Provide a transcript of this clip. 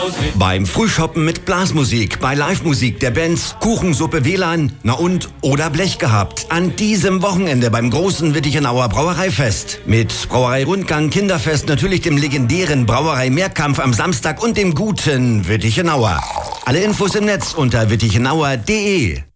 Beim Frühshoppen mit Blasmusik, bei Live-Musik der Bands Kuchensuppe WLAN, oder Blech gehabt. An diesem Wochenende beim großen Wittichenauer Brauereifest. Mit Brauerei-Rundgang, Kinderfest, natürlich dem legendären Brauerei-Mehrkampf am Samstag und dem guten Wittichenauer. Alle Infos im Netz unter wittichenauer.de.